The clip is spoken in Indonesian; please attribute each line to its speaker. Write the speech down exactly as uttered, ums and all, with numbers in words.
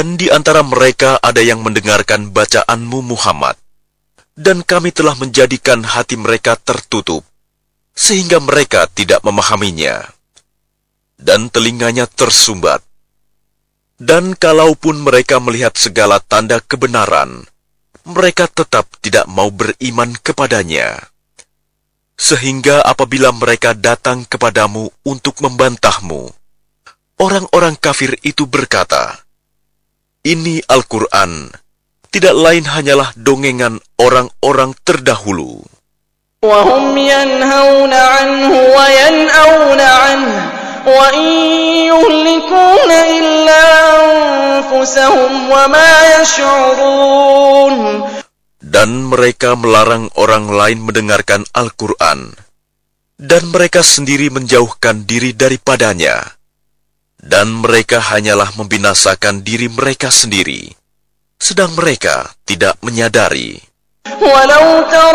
Speaker 1: Dan di antara mereka ada yang mendengarkan bacaanmu Muhammad, dan kami telah menjadikan hati mereka tertutup, sehingga mereka tidak memahaminya, dan telinganya tersumbat. Dan kalaupun mereka melihat segala tanda kebenaran, mereka tetap tidak mau beriman kepadanya. Sehingga apabila mereka datang kepadamu untuk membantahmu, orang-orang kafir itu berkata, "Ini Al-Quran, tidak lain hanyalah dongengan orang-orang terdahulu."
Speaker 2: وَهُمْ يَنْهَوْنَ عَنْهُ وَيَنْأَوْنَ عَنْهُ وَإِنْ يُهْلِكُونَ إِلَّا أَنفُسَهُمْ وَمَا يَشْعُرُونَ.
Speaker 1: Dan mereka melarang orang lain mendengarkan Al-Quran, dan mereka sendiri menjauhkan diri daripadanya, dan mereka hanyalah membinasakan diri mereka sendiri, sedang mereka tidak menyadari.
Speaker 2: وَلَوْ تَرَى